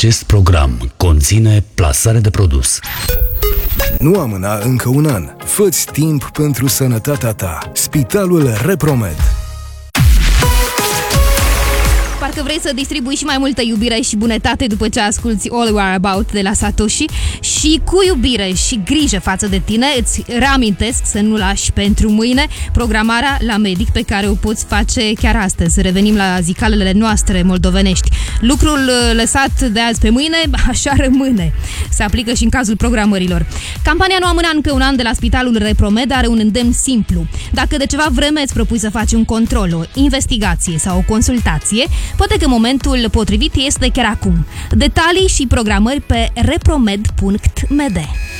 Acest program conține plasare de produs. Nu amâna încă un an. Fă-ți timp pentru sănătatea ta. Spitalul Repromed. Parcă vrei să distribui și mai multă iubire și bunătate după ce asculti All We Are About de la Satoshi. Și cu iubire și grijă față de tine îți reamintesc să nu lași pentru mâine programarea la medic pe care o poți face chiar astăzi. Revenim la zicalele noastre moldovenești. Lucrul lăsat de azi pe mâine, așa rămâne. Se aplică și în cazul programărilor. Campania Nu amâna încă un an de la Spitalul Repromed are un îndemn simplu. Dacă de ceva vreme îți propui să faci un control, o investigație sau o consultație, poate că momentul potrivit este chiar acum. Detalii și programări pe repromed.md.